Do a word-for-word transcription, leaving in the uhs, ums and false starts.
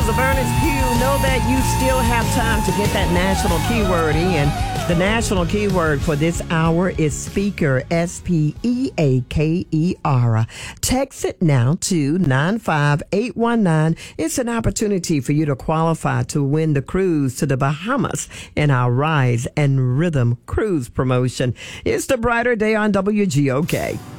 News of Ernest Pugh. Know that you still have time to get that national keyword in. The national keyword for this hour is speaker, S P E A K E R. Text it now to nine five eight one nine. It's an opportunity for you to qualify to win the cruise to the Bahamas in our Rise and Rhythm Cruise promotion. It's the brighter day on W G O K.